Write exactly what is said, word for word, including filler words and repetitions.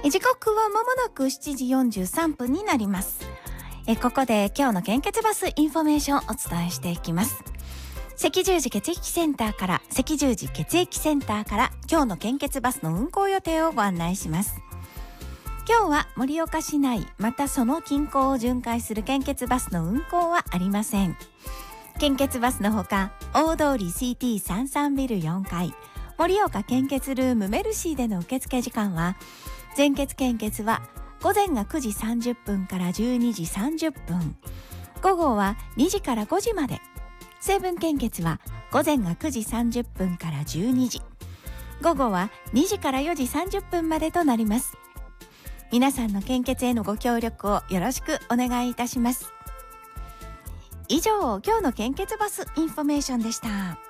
時刻はまもなくしちじよんじゅうさんぷんになります。えここで今日の献血バスインフォメーションをお伝えしていきます。赤十字血液センターから赤十字血液センターから今日の献血バスの運行予定をご案内します。今日は盛岡市内またその近郊を巡回する献血バスの運行はありません。献血バスのほか大通り シーティーさんじゅうさん ビルよんかい盛岡献血ルームメルシーでの受付時間は、全血献血は午前がくじさんじゅっぷんからじゅうにじさんじゅっぷん、午後はにじからごじまで、成分献血は午前がくじさんじゅっぷんからじゅうにじ、午後はにじからよじさんじゅっぷんまでとなります。皆さんの献血へのご協力をよろしくお願いいたします。以上、今日の献血バスインフォメーションでした。